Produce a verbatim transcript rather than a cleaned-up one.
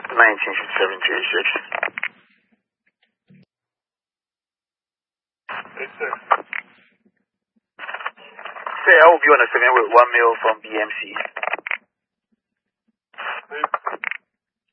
nineteen fifty-seven to eighty-six. eighty-six. Say, I will be on a seven with one mil from B M C. Please.